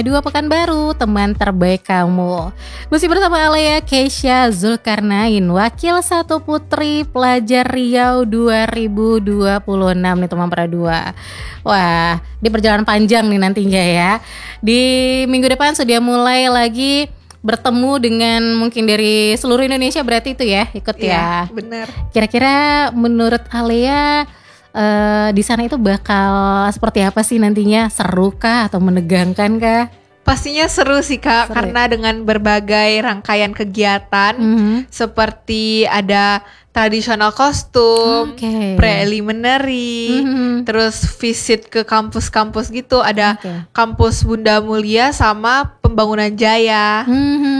105,2 Pekanbaru, teman terbaik kamu. Masih bersama Alea Keisha Zulkarnain, wakil 1 Putri Pelajar Riau 2026 nih teman perdua. Wah, di perjalanan panjang nih nantinya ya. Di minggu depan sudah mulai lagi bertemu dengan mungkin dari seluruh Indonesia, berarti itu ya, ikut ya. Benar. Kira-kira menurut Alea di sana itu bakal seperti apa sih nantinya? Seru kah atau menegangkan kah? Pastinya seru sih Kak, karena dengan berbagai rangkaian kegiatan seperti ada tradisional kostum, preliminary, terus visit ke kampus-kampus gitu, ada kampus Bunda Mulia sama Pembangunan Jaya.